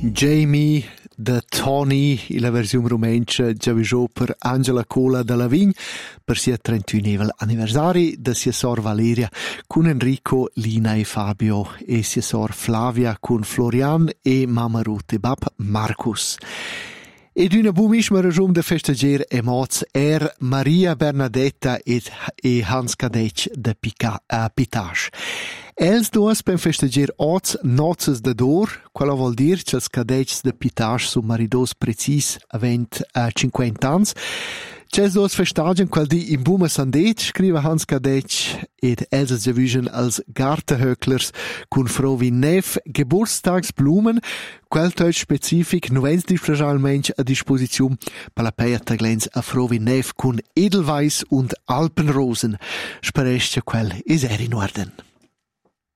Jamie da Tony, la versione rumencha già visto per Angela Cola da Lavign per sia 31 anniversari da sia sor Valeria con Enrico, Lina e Fabio e sia sor Flavia con Florian e mamma Ruth e bab Marcus. Ed una buonissima ragione da festeggiare emoz Maria Bernadetta e Hans Kadec da Pitasch. Els duos per festeggiare oz nozes da dor, quello vuol dire che els Kadec da Pitasch sono maridos precis avent 50 ans. C'els duos festagen quel di in Buma Sandet, scrive Hans Kadec, ed els es giavigen als Gartenhöcklers con frovi nef Geburtstagsblumen, quel teut specific novens dispregialmente a disposizione per la peierta glens a frovi nef con Edelweiss und Alpenrosen. Speresce quel is in Orden.